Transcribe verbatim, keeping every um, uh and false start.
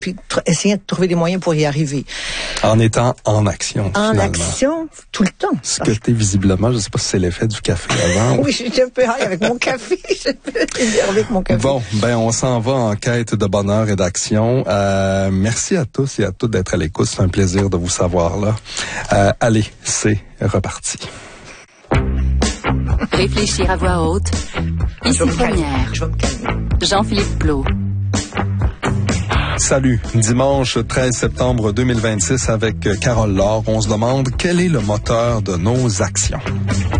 puis tr- essayer de trouver des moyens pour y arriver. En étant en action, En finalement. action, tout le temps. Ce que t'es visiblement, je ne sais pas si c'est l'effet du café avant. Oui, je suis un peu high avec mon café. Je peux énerver avec mon café. Bon, ben on s'en va en quête de bonheur et d'action. Euh, merci à tous et à toutes d'être à l'écoute. C'est un plaisir de vous savoir là. Euh, allez, c'est reparti. Réfléchir à voix haute. Ici Je vais me calmer. Première. Je vais me calmer. Jean-Philippe Plot. Salut, dimanche treize septembre deux mille vingt-six avec Carole Laure. On se demande quel est le moteur de nos actions.